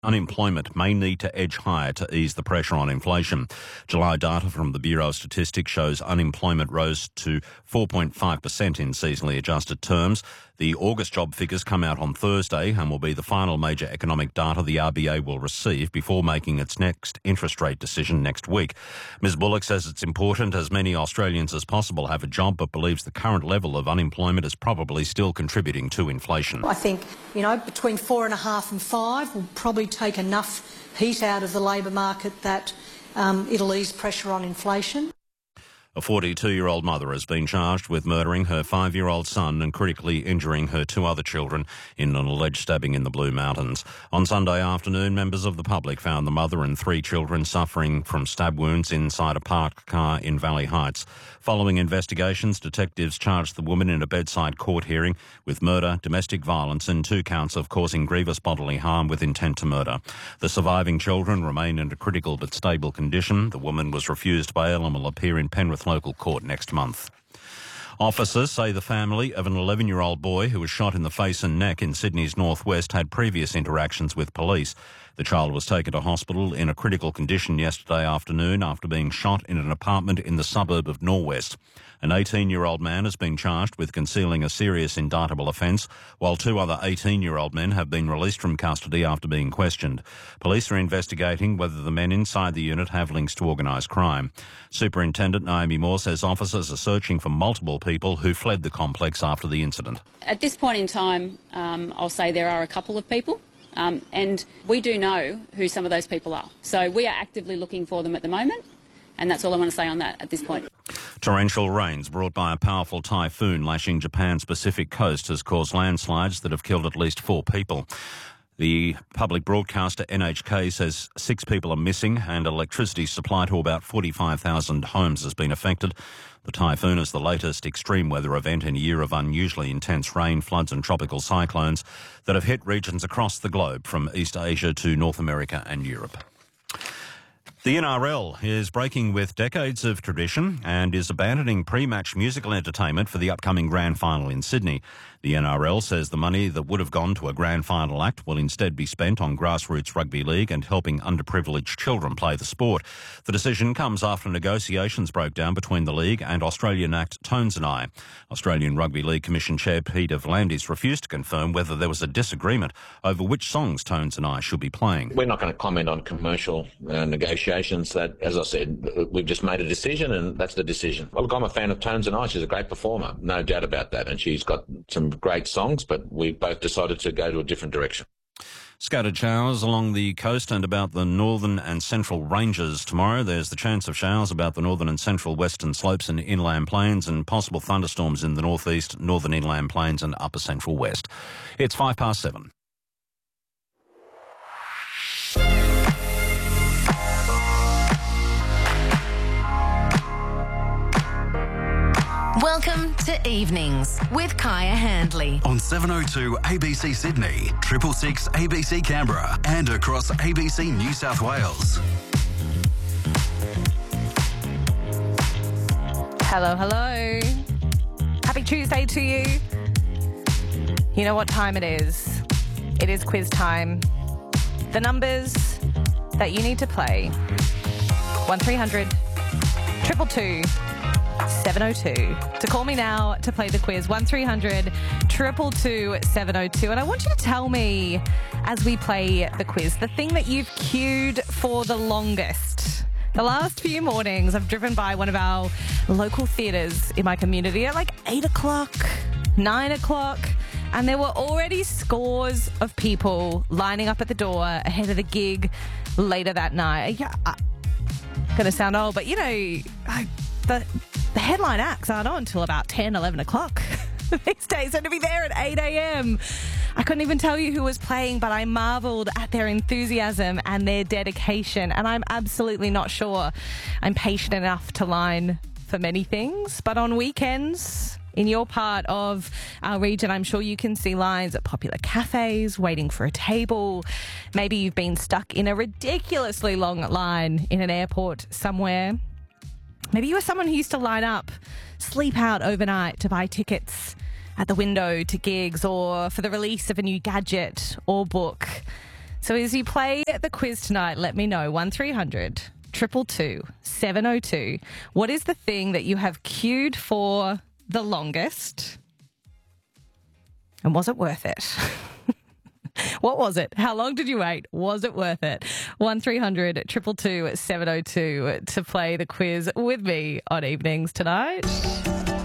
Unemployment may need to edge higher to ease the pressure on inflation. July data from the Bureau of Statistics shows unemployment rose to 4.5% in seasonally adjusted terms. The August job figures come out on Thursday and will be the final major economic data the RBA will receive before making its next interest rate decision next week. Ms Bullock says it's important as many Australians as possible have a job, but believes the current level of unemployment is probably still contributing to inflation. I think, between 4.5 and 5 will probably take enough heat out of the labour market that it'll ease pressure on inflation. A 42-year-old mother has been charged with murdering her 5-year-old son and critically injuring her 2 other children in an alleged stabbing in the Blue Mountains. On Sunday afternoon, members of the public found the mother and 3 children suffering from stab wounds inside a parked car in Valley Heights. Following investigations, detectives charged the woman in a bedside court hearing with murder, domestic violence and 2 counts of causing grievous bodily harm with intent to murder. The surviving children remain in a critical but stable condition. The woman was refused bail and will appear in Penrith local court next month. Officers say the family of an 11-year-old boy who was shot in the face and neck in Sydney's northwest had previous interactions with police. The child was taken to hospital in a critical condition yesterday afternoon after being shot in an apartment in the suburb of Norwest. An 18-year-old man has been charged with concealing a serious indictable offence, while 2 other 18-year-old men have been released from custody after being questioned. Police are investigating whether the men inside the unit have links to organised crime. Superintendent Naomi Moore says officers are searching for multiple people who fled the complex after the incident. At this point in time, I'll say there are a couple of people. And we do know who some of those people are. So we are actively looking for them at the moment, and that's all I want to say on that at this point. Torrential rains brought by a powerful typhoon lashing Japan's Pacific coast has caused landslides that have killed at least 4 people. The public broadcaster NHK says 6 people are missing and electricity supply to about 45,000 homes has been affected. The typhoon is the latest extreme weather event in a year of unusually intense rain, floods and tropical cyclones that have hit regions across the globe from East Asia to North America and Europe. The NRL is breaking with decades of tradition and is abandoning pre-match musical entertainment for the upcoming grand final in Sydney. The NRL says the money that would have gone to a grand final act will instead be spent on grassroots rugby league and helping underprivileged children play the sport. The decision comes after negotiations broke down between the league and Australian act Tones and I. Australian Rugby League Commission Chair Peter V'landys refused to confirm whether there was a disagreement over which songs Tones and I should be playing. We're not going to comment on commercial negotiations. That, as I said, we've just made a decision and that's the decision. Well, look, I'm a fan of Tones and I. She's a great performer, no doubt about that, and she's got some great songs, but we both decided to go to a different direction. Scattered showers along the coast and about the northern and central ranges tomorrow. There's the chance of showers about the northern and central western slopes and inland plains and possible thunderstorms in the northeast, northern inland plains and upper central west. It's 7:05. Welcome to Evenings with Kaya Handley. On 702 ABC Sydney, 666 ABC Canberra and across ABC New South Wales. Hello, hello. Happy Tuesday to you. You know what time it is. It is quiz time. The numbers that you need to play. 1300 222 702. To call me now to play the quiz, 1300 222 702. And I want you to tell me, as we play the quiz, the thing that you've queued for the longest. The last few mornings, I've driven by one of our local theatres in my community at like 8 o'clock, 9 o'clock, and there were already scores of people lining up at the door ahead of the gig later that night. Yeah, going to sound old, but the headline acts aren't on until about 10, 11 o'clock these days, and to be there at 8 a.m. I couldn't even tell you who was playing, but I marvelled at their enthusiasm and their dedication, and I'm absolutely not sure I'm patient enough to line for many things, but on weekends in your part of our region, I'm sure you can see lines at popular cafes waiting for a table. Maybe you've been stuck in a ridiculously long line in an airport somewhere. Maybe you were someone who used to line up, sleep out overnight to buy tickets at the window to gigs or for the release of a new gadget or book. So as you play the quiz tonight, let me know. 1300 222 702. What is the thing that you have queued for the longest? And was it worth it? What was it? How long did you wait? Was it worth it? 1300 222 702 to play the quiz with me on Evenings tonight.